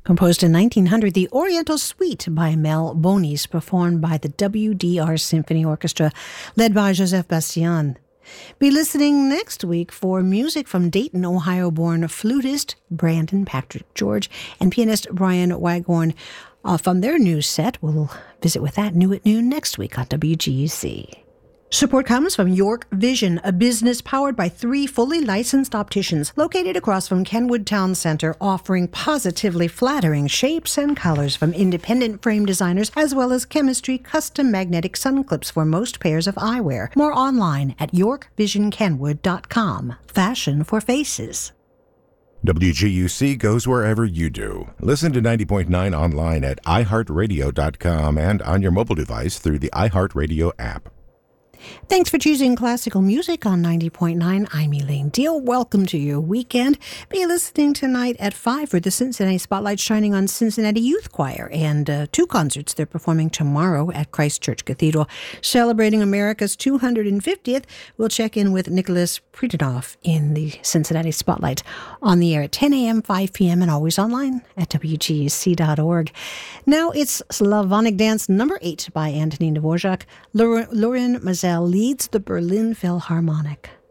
Composed in 1900, the Oriental Suite by Mel Bonis, performed by the WDR Symphony Orchestra, led by Joseph Bastien. Be listening next week for music from Dayton, Ohio-born flutist Brandon Patrick George and pianist Brian Waghorn from their new set. We'll visit with that new at noon next week on WGUC. Support comes from York Vision, a business powered by 3 fully licensed opticians located across from Kenwood Town Center, offering positively flattering shapes and colors from independent frame designers, as well as chemistry custom magnetic sun clips for most pairs of eyewear. More online at yorkvisionkenwood.com. Fashion for faces. WGUC goes wherever you do. Listen to 90.9 online at iHeartRadio.com and on your mobile device through the iHeartRadio app. Thanks for choosing classical music on 90.9. I'm Elaine Deal. Welcome to your weekend. Be listening tonight at 5 for the Cincinnati Spotlight, shining on Cincinnati Youth Choir, and 2 concerts they're performing tomorrow at Christ Church Cathedral. Celebrating America's 250th, we'll check in with Nicholas Pritanov in the Cincinnati Spotlight, on the air at 10 a.m., 5 p.m., and always online at WGUC.org. Now it's Slavonic Dance number 8 by Antonin Dvorak. Lauren Mazel leads the Berlin Philharmonic.